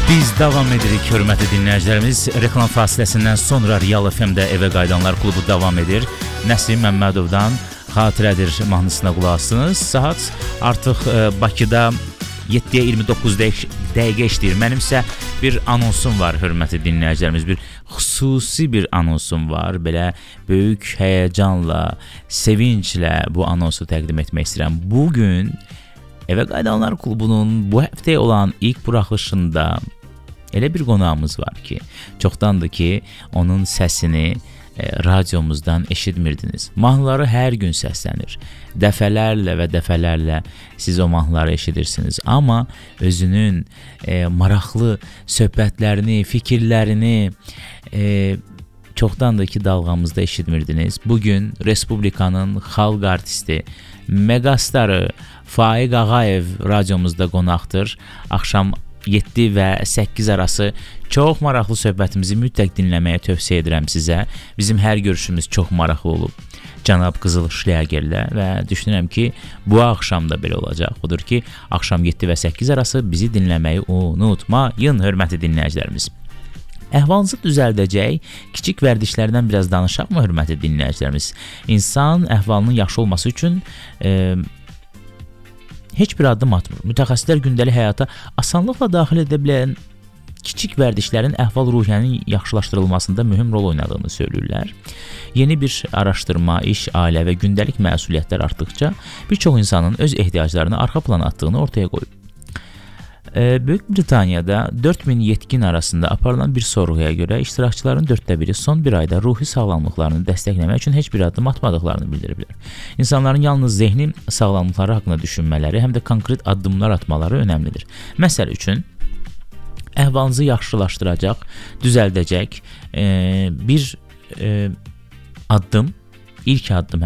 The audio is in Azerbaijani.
Biz davam edirik, hörmətli dinləyicilərimiz. Reklam fasiləsindən sonra Real FM-də Evə Qayıdanlar klubu davam edir. Nəsim Məmmədovdan Xatirədir mahnısına qulaq asdınız. Saat artıq Bakıda 7-yə 29 dəqiqə işləyir. Mənimsə bir anonsum var, hörmətli dinləyicilərimiz. Bir xüsusi bir anonsum var. Belə böyük həyəcanla, sevinclə bu anonsu təqdim etmək istəyirəm. Bugün Evə Qayıdanlar klubunun bu həftəyə olan ilk buraxılışında elə bir qonağımız var ki, çoxdandır ki, onun səsini radiomuzdan eşitmirdiniz. Mahnıları hər gün səslənir. Dəfələrlə və dəfələrlə siz o mahnıları eşidirsiniz. Amma özünün maraqlı söhbətlərini, fikirlərini çoxdandır ki, dalğamızda eşitmirdiniz. Bugün Respublikanın xalq artisti, megastarı Faiq Ağayev radiomuzda qonaqdır. Axşam 7 və 8 arası çox maraqlı söhbətimizi mütləq dinləməyə tövsiyə edirəm sizə. Bizim hər görüşümüz çox maraqlı olub cənab Qızıl Şləgerlə və düşünürəm ki, bu axşam da belə olacaq. Odur ki, axşam 7 və 8 arası bizi dinləməyi unutmayın, hörmətli dinləyicilərimiz. Əhvalınızı düzəldəcək kiçik vərdişlərdən biraz danışaqmı, hörmətli dinləyicilərimiz? İnsan əhvalının yaxşı olması üçün heç bir addım atmır. Mütəxəssislər gündəlik həyata asanlıqla daxil edə bilən kiçik vərdişlərin əhval-ruhiyyənin yaxşılaşdırılmasında mühüm rol oynadığını söylürlər. Yeni bir araşdırma, iş, ailə və gündəlik məsuliyyətlər artdıqca bir çox insanın öz ehtiyaclarını arxa plana atdığını ortaya qoyub. Böyük Britaniyada 4000 yetkin arasında aparılan bir sorğuya görə iştirakçıların 1/4 son bir ayda ruhi sağlamlıqlarını dəstəkləmək üçün heç bir addım atmadıqlarını bildiriblər. İnsanların yalnız zehni sağlamlıqları haqqında düşünmələri, həm də konkret addımlar atmaları önəmlidir. Məsəl üçün, əhvalınızı yaxşılaşdıracaq, düzəldəcək bir addım, ilk addım